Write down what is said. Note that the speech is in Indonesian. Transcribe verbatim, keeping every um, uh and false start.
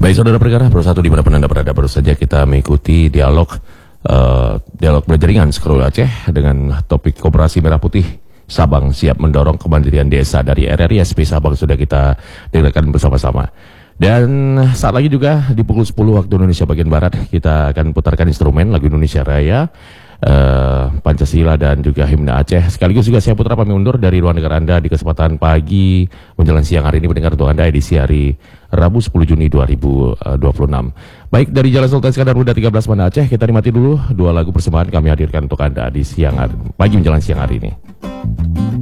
Baik saudara perkara, satu dimanapun Anda berada, baru saja kita mengikuti dialog uh, dialog berjaringan Sekeru Aceh dengan topik Koperasi Merah Putih Sabang siap mendorong kemandirian desa. Dari R R I S P Sabang sudah kita dengarkan bersama-sama. Dan saat lagi juga di pukul sepuluh waktu Indonesia bagian Barat kita akan putarkan instrumen lagu Indonesia Raya, uh, Pancasila dan juga Himne Aceh. Sekaligus juga saya Putra pamit undur dari ruang dengar Anda di kesempatan pagi menjelang siang hari ini mendengar untuk Anda edisi hari Rabu sepuluh Juni dua ribu dua puluh enam. Baik, dari Jalan Sultan Iskandar Muda tiga belas Banda Aceh, kita nikmati dulu dua lagu persembahan kami hadirkan untuk Anda di siang hari, pagi menjelang siang hari ini.